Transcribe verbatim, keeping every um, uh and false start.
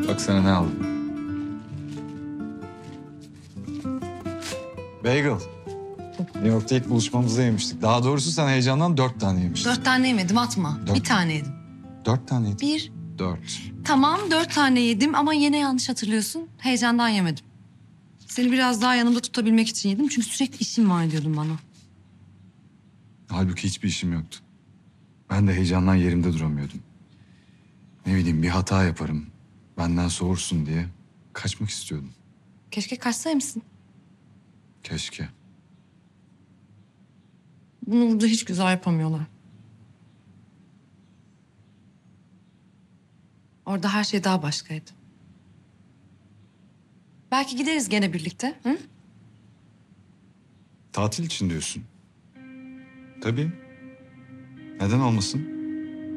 Bak sana ne aldım. Bagel. New York'ta ilk buluşmamızda yemiştik. Daha doğrusu sen heyecandan dört tane yemiştin. Dört tane yemedim, atma. Dört. Bir tane yedim. Dört tane yedin. Bir. Dört. Tamam, dört tane yedim ama yine yanlış hatırlıyorsun. Heyecandan yemedim. Seni biraz daha yanımda tutabilmek için yedim. Çünkü sürekli işim var diyordun bana. Halbuki hiçbir işim yoktu. Ben de heyecandan yerimde duramıyordum. Ne bileyim bir hata yaparım. Benden soğursun diye kaçmak istiyordum. Keşke kaçsaymışsın. Keşke. Bunu burada hiç güzel yapamıyorlar. Orada her şey daha başkaydı. Belki gideriz gene birlikte. Hı? Tatil için diyorsun. Tabii. Neden olmasın?